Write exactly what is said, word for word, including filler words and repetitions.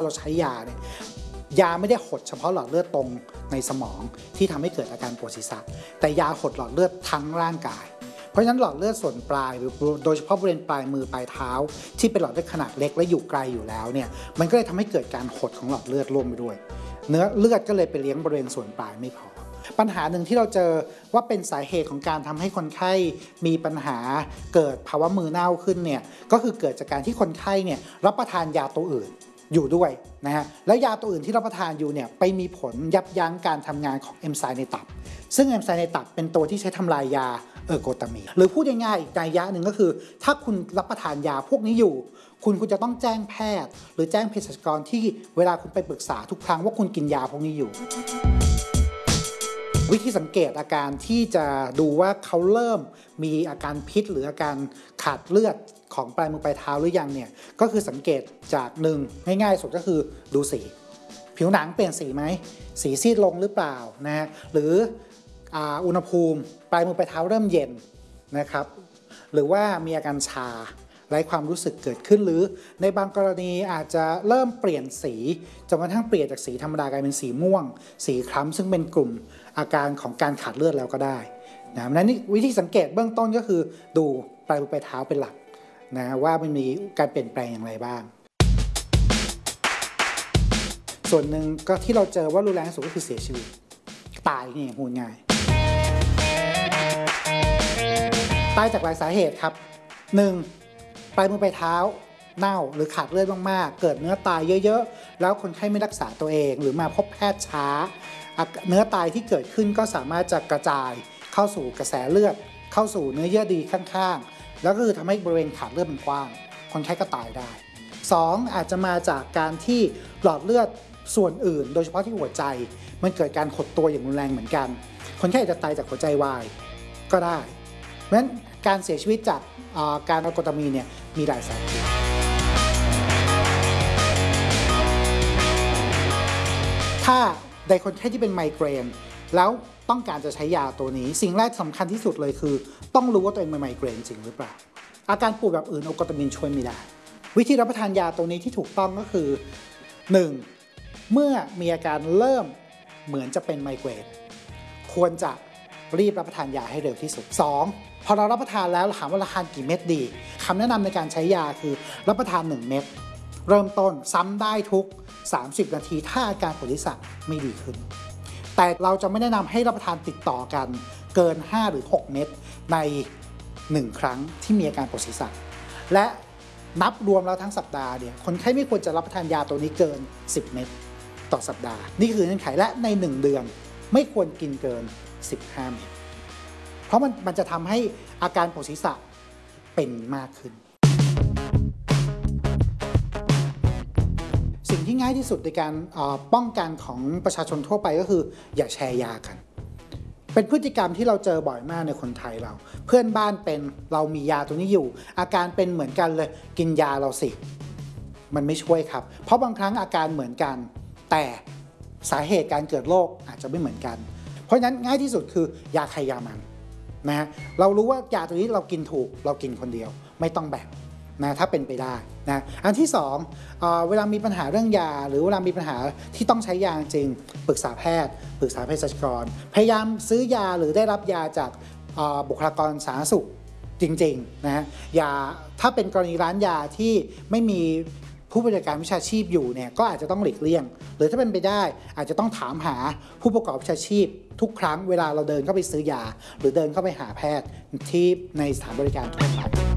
เราใช้ยาเนี่ยยาไม่ได้หดเฉพาะหลอดเลือดตรงในสมองที่ทำให้เกิดอาการปวดศีรษะแต่ยาหดหลอดเลือดทั้งร่างกายเพราะฉะนั้นหลอดเลือดส่วนปลายโดยเฉพาะบริเวณปลายมือปลายเท้าที่เป็นหลอดเลือดขนาดเล็กและอยู่ไกลอยู่แล้วเนี่ยมันก็เลยทำให้เกิดการหดของหลอดเลือดร่วมไปด้วยเนื้อเลือดก็เลยไปเลี้ยงบริเวณส่วนปลายไม่พอปัญหาหนึ่งที่เราเจอว่าเป็นสาเหตุของการทำให้คนไข้มีปัญหาเกิดภาวะมือเน่าขึ้นเนี่ยก็คือเกิดจากการที่คนไข้เนี่ยรับประทานยาตัวอื่นอยู่ด้วยนะฮะแล้วยาตัวอื่นที่รับประทานอยู่เนี่ยไปมีผลยับยั้งการทำงานของเอนไซม์ในตับซึ่งเอนไซม์ในตับเป็นตัวที่ใช้ทำลายยาเออร์โกตามีนหรือพูดง่ายๆอีกนัยยะหนึ่งก็คือถ้าคุณรับประทานยาพวกนี้อยู่คุณคุณจะต้องแจ้งแพทย์หรือแจ้งเภสัชกรที่เวลาคุณไปปรึกษาทุกครั้งว่าคุณกินยาพวกนี้อยู่วิธีสังเกตอาการที่จะดูว่าเขาเริ่มมีอาการพิษหรืออาการขาดเลือดของปลายมือปลายเท้าหรือยังเนี่ยก็คือสังเกตจากหนึ่งง่ายๆสุดก็คือดูสีผิวหนังเปลี่ยนสีไหมสีซีดลงหรือเปล่านะฮะหรืออุณหภูมิปลายมือปลายเท้าเริ่มเย็นนะครับหรือว่ามีอาการชาไร้ความรู้สึกเกิดขึ้นหรือในบางกรณีอาจจะเริ่มเปลี่ยนสีจนกระทั่งเปลี่ยนจากสีธรรมดากลายเป็นสีม่วงสีคล้ำซึ่งเป็นกลุ่มอาการของการขาดเลือดแล้วก็ได้นะนั้นวิธีสังเกตเบื้องต้นก็คือดูปลายมือปลายเท้าเป็นหลักนะว่ามันมีการเปลี่ยนแปลงอย่างไรบ้างส่วนหนึ่งก็ที่เราเจอว่ารุนแรงที่สุดก็คือเสียชีวิตตายนี่พูดง่ายตายจากหลายสาเหตุครับหนึ่งปลายมือปลายเท้าเน่าหรือขาดเลือดมากๆเกิดเนื้อตายเยอะๆแล้วคนไข้ไม่รักษาตัวเองหรือมาพบแพทย์ช้าเนื้อตายที่เกิดขึ้นก็สามารถจะกระจายเข้าสู่กระแสเลือดเข้าสู่เนื้อเยื่อดีข้างๆแล้วก็คือทำให้บริเวณขาดเลือดมันกว้างคนไข้ก็ตายได้สองอาจจะมาจากการที่หลอดเลือดส่วนอื่นโดยเฉพาะที่หัวใจมันเกิดการหดตัวอย่างรุนแรงเหมือนกันคนไข้อาจจะตายจากหัวใจวายก็ได้เพราะฉะนั้นการเสียชีวิตจากการอะโกตามีนเนี่ยมีหลายสาเหตุถ้าในคนไข้ที่เป็นไมเกรนแล้วต้องการจะใช้ยาตัวนี้สิ่งแรกสำคัญที่สุดเลยคือต้องรู้ว่าตัวเองเป็นไมเกรนจริงหรือเปล่าอาการปวดแบบอื่นอะโกตามีนช่วยไม่ได้วิธีรับประทานยาตัวนี้ที่ถูกต้องก็คือ หนึ่ง เมื่อมีอาการเริ่มเหมือนจะเป็นไมเกรนควรจะรีบรับประทานยาให้เร็วที่สุด สอง พอเรารับประทานแล้วถามว่ารับประทานกี่เม็ดดีคำแนะนำในการใช้ยาคือรับประทานหนึ่งเม็ดเริ่มต้นซ้ำได้ทุกสามสิบนาทีถ้าอาการปวดศีรษะไม่ดีขึ้นแต่เราจะไม่แนะนำให้รับประทานติดต่อกันเกินห้าหรือหกเม็ดในหนึ่งครั้งที่มีอาการปวดศีรษะและนับรวมแล้วทั้งสัปดาห์เนี่ยคนไข้ไม่ควรจะรับประทานยาตัวนี้เกินสิบเม็ดต่อสัปดาห์นี่คือเงื่อนไขและในหนึ่งเดือนไม่ควรกินเกินสิบห้าเม็ดเพราะมันมันจะทำให้อาการปวดศีรษะเป็นมากขึ้นสิ่งที่ง่ายที่สุดในการป้องกันของประชาชนทั่วไปก็คืออย่าแชร์ยากันเป็นพฤติกรรมที่เราเจอบ่อยมากในคนไทยเราเพื่อนบ้านเป็นเรามียาตัวนี้อยู่อาการเป็นเหมือนกันเลยกินยาเราสิมันไม่ช่วยครับเพราะบางครั้งอาการเหมือนกันแต่สาเหตุการเกิดโรคอาจจะไม่เหมือนกันเพราะฉะนั้นง่ายที่สุดคือยาใครยามันนะฮะเรารู้ว่ายาตัวนี้เรากินถูกเรากินคนเดียวไม่ต้องแบ่งนะถ้าเป็นไปได้นะอันที่สองเอ่อเวลามีปัญหาเรื่องยาหรือเวลามีปัญหาที่ต้องใช้ยาจริงปรึกษาแพทย์ปรึกษาเภสัชกรพยายามซื้อยาหรือได้รับยาจากบุคลากรสาธารณสุขจริงๆนะฮะยาถ้าเป็นกรณีร้านยาที่ไม่มีผู้บริการวิชาชีพอยู่เนี่ยก็อาจจะต้องหลีกเลี่ยงหรือถ้าเป็นไปได้อาจจะต้องถามหาผู้ประกอบวิชาชีพทุกครั้งเวลาเราเดินเข้าไปซื้อยาหรือเดินเข้าไปหาแพทย์ที่ในสถานบริการทั่วไป